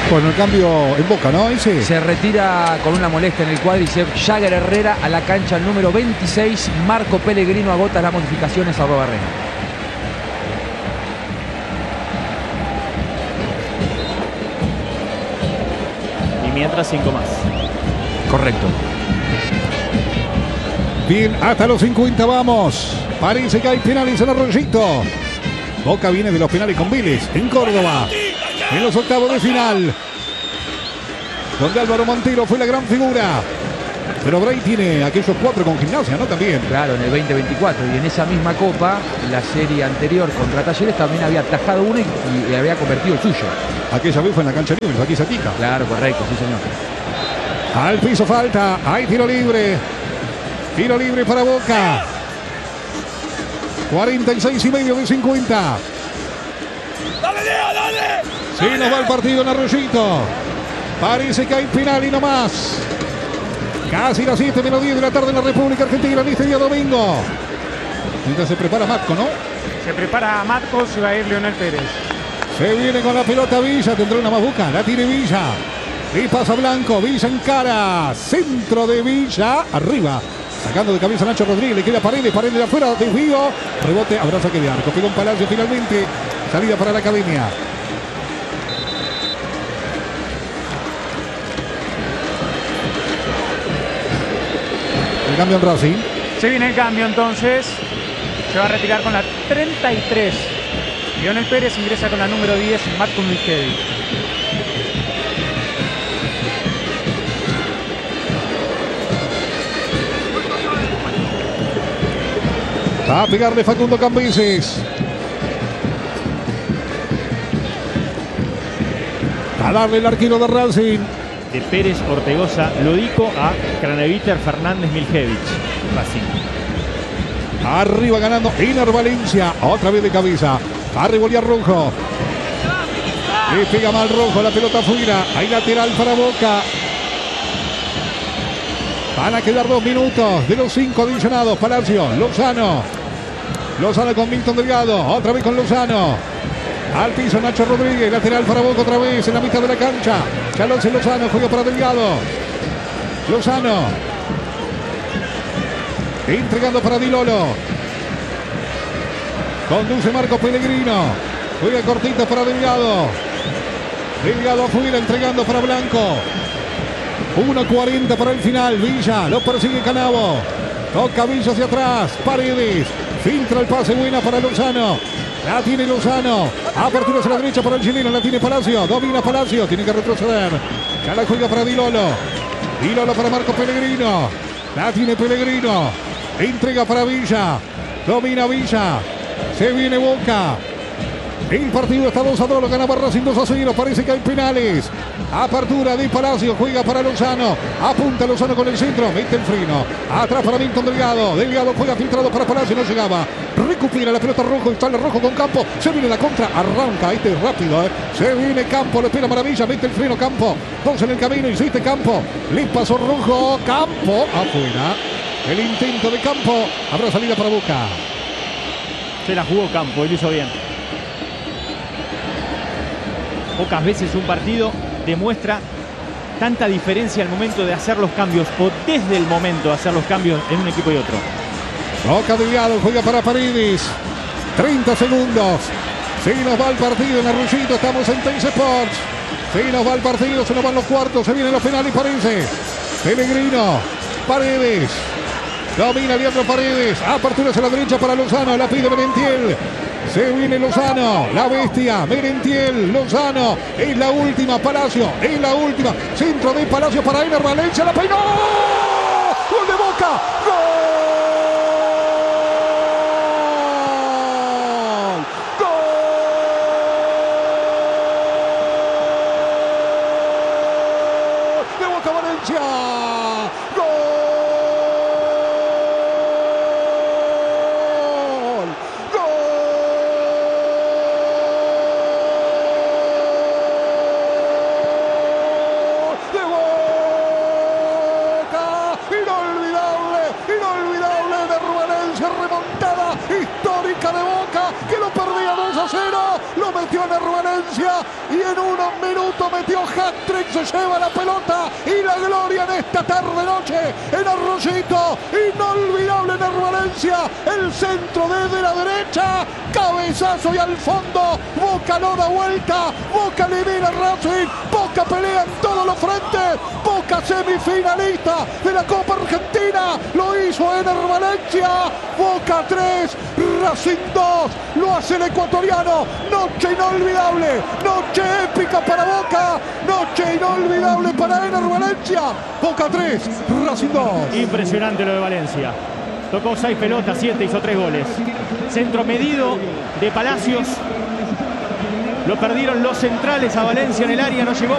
Bueno, el cambio en Boca, ¿no? Ese. Se retira con una molestia en el cuádriceps Jagger Herrera a la cancha número 26. Marco Pellegrino agota las modificaciones a Barrena. Y mientras 5 más. Correcto. Bien, hasta los 50 vamos. Parece que hay penales en Arroyito. Boca viene de los penales con Vélez en Córdoba. En los octavos de final, donde Álvaro Montero fue la gran figura. Pero Bray tiene aquellos 4 con Gimnasia, ¿no? También. Claro, en el 2024. Y en esa misma copa, la serie anterior contra Talleres también había atajado uno y había convertido el suyo. Aquella vez fue en la cancha libre, aquí se pica. Claro, correcto, sí señor. Al piso falta, hay tiro libre. Tiro libre para Boca. 46,5 de 50. ¡Dale, Diego, dale! Sí, nos va el partido en Arroyito. Parece que hay penal y no más. Casi las 7 menos 10 de la tarde en la República Argentina en este día domingo. Mientras se prepara Matco, ¿no? Se prepara Matco, se va a ir Leonel Pérez. Se viene con la pelota Villa, tendrá una más Boca, la tiene Villa. Y pasa Blanco, Villa en cara. Centro de Villa, arriba. Sacando de cabeza Nacho Rodríguez, le queda Paredes de afuera, desvío. Rebote, habrá saque de arco. Pegó un Palacio finalmente. Salida para la Academia. El cambio en Racing. Se viene el cambio entonces. Se va a retirar con la 33. Leonel Pérez ingresa con la número 10, Matko Miljevic. Va a pegarle Facundo Cambises. A darle el arquero de Racing. De Pérez, Ortegoza, Lodico a Craneviter, Fernández, Miljevic. Racing. Arriba ganando Iner Valencia. Otra vez de cabeza. Arriba Rojo. Le pega mal Rojo. La pelota afuera. Hay lateral para Boca. Van a quedar 2 minutos de los 5 adicionados. Palacio, Lozano con Milton Delgado. Otra vez con Lozano. Al piso Nacho Rodríguez. Lateral para Boca otra vez en la mitad de la cancha. Carlos Lozano juega para Delgado. Lozano. Entregando para Di Lolo. Conduce Marco Pellegrino. Juega cortito para Delgado. Delgado afuera entregando para Blanco. 1:40 para el final. Villa lo persigue Canavo. Toca Villa hacia atrás. Paredes. Filtra el pase buena para Lozano. La tiene Lozano. Apertura hacia la derecha para el chileno. La tiene Palacio. Domina Palacio. Tiene que retroceder. Ya la juega para Di Lolo. Di Lolo para Marco Pellegrino. La tiene Pellegrino. Entrega para Villa. Domina Villa. Se viene Boca. El partido está 2-2, lo ganaba Racing 2-0. Parece que hay penales. Apertura de Palacio, juega para Lozano. Apunta Lozano con el centro, mete el freno. Atrás para Milton Delgado. Delgado juega filtrado para Palacio, no llegaba. Recupera la pelota Rojo, instala Rojo con Campo. Se viene la contra, arranca, este es rápido. Se viene Campo, le espera Maravilla, mete el freno Campo. 2 en el camino, insiste Campo. Le pasó Rojo, Campo, afuera. El intento de Campo, habrá salida para Boca. Se la jugó Campo, él hizo bien. Pocas veces un partido demuestra tanta diferencia al momento de hacer los cambios o desde el momento de hacer los cambios en un equipo y otro. Boca Delgado juega para Paredes. 30 segundos. Se nos va el partido en Arroyito. Estamos en Teis Sports. Se nos va el partido. Se nos van los cuartos. Se vienen los penales. Parece. Pellegrino. Paredes. Domina Leandro Paredes. Apertura hacia la derecha para Lozano. La pide Merentiel. Se viene Lozano, la bestia, Merentiel, Lozano, es la última, Palacio, es la última, centro de Palacio para Iner Valencia, la peinó, gol de Boca, gol, gol, de Boca Valencia, gol. Remontada histórica de Boca, que lo perdía 2-0, lo metió Ener Valencia y en unos minutos metió hat-trick, se lleva la pelota y la gloria en esta tarde-noche en Arroyito. Inolvidable Ener Valencia, el centro desde la derecha, cabezazo y al fondo. Boca no da vuelta, Boca elimina a Racing, Boca pelea en todos los frentes, Boca semifinalista de la Copa Argentina, lo hizo Ener Valencia. Boca 3, Racing 2, lo hace el ecuatoriano. Noche inolvidable, noche épica para Boca, noche inolvidable para Ener Valencia. Boca 3, Racing 2. Impresionante lo de Valencia. Tocó 6 pelotas, 7, hizo 3 goles. Centro medido de Palacios. Lo perdieron los centrales a Valencia en el área, no llegó.